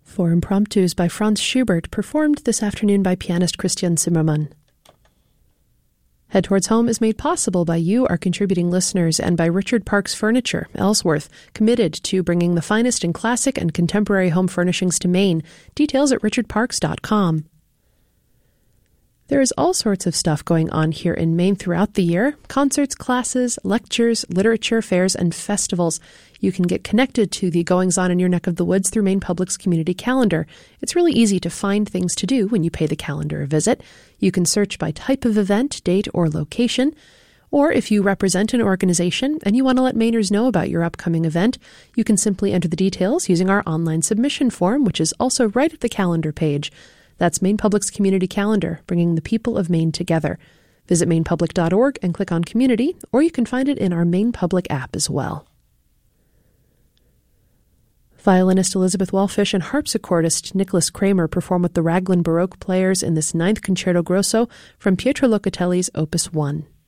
Four impromptus by Franz Schubert, performed this afternoon by pianist Christian Zimmermann. Head Towards Home is made possible by you, our contributing listeners, and by Richard Parks Furniture, Ellsworth, committed to bringing the finest in classic and contemporary home furnishings to Maine. Details at richardparks.com. There is all sorts of stuff going on here in Maine throughout the year. Concerts, classes, lectures, literature, fairs, and festivals. You can get connected to the goings-on in your neck of the woods through Maine Public's community calendar. It's really easy to find things to do when you pay the calendar a visit. You can search by type of event, date, or location. Or if you represent an organization and you want to let Mainers know about your upcoming event, you can simply enter the details using our online submission form, which is also right at the calendar page. That's Maine Public's community calendar, bringing the people of Maine together. Visit mainepublic.org and click on Community, or you can find it in our Maine Public app as well. Violinist Elizabeth Wallfish and harpsichordist Nicholas Kramer perform with the Raglan Baroque Players in this 9th Concerto Grosso from Pietro Locatelli's Opus 1.